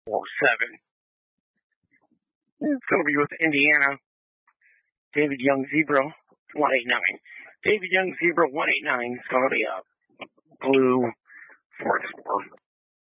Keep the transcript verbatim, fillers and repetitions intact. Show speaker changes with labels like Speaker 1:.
Speaker 1: four seven. It's going to be with Indiana. David Young Zebra, one eighty-nine. David Young Zebra, one eighty-nine. It's going to be a blue four score.